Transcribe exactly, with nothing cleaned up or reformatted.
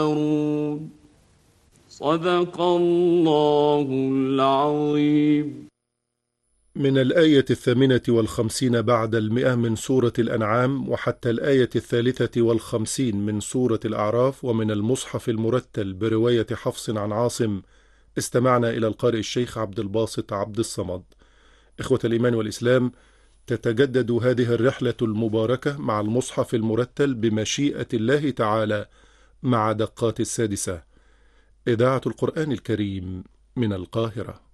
صدق الله العظيم. من الآية الثامنة والخمسين بعد المئة من سورة الأنعام وحتى الآية الثالثة والخمسين من سورة الأعراف، ومن المصحف المرتل برواية حفص عن عاصم. استمعنا إلى القارئ الشيخ عبد الباسط عبد الصمد. إخوة الإيمان والإسلام، تتجدد هذه الرحلة المباركة مع المصحف المرتل بمشيئة الله تعالى مع دقات السادسة. إذاعة القرآن الكريم من القاهرة.